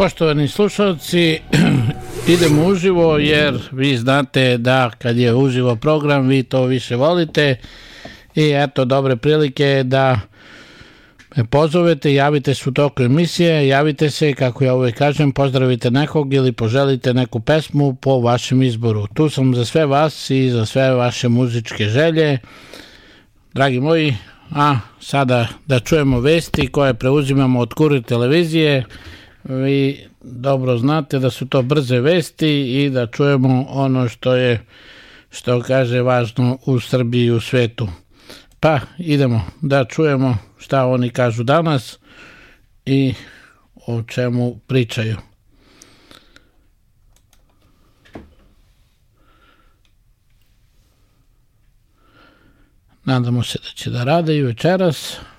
Poštovani slušalci, idemo uživo jer vi znate da kad je uživo program vi to više volite i eto dobre prilike da me pozovete, javite se u toku emisije, javite se, kako ja uvek kažem, pozdravite nekog ili poželite neku pesmu po vašem izboru. Tu sam za sve vas i za sve vaše muzičke želje. Dragi moji, a sada da čujemo vesti koje preuzimamo od Kurir televizije. Vi dobro znate da su to brze vesti i da čujemo ono što je, što kaže, važno u Srbiji i u svetu. Pa idemo da čujemo šta oni kažu danas i o čemu pričaju. Nadamo se da će da rade i večeras.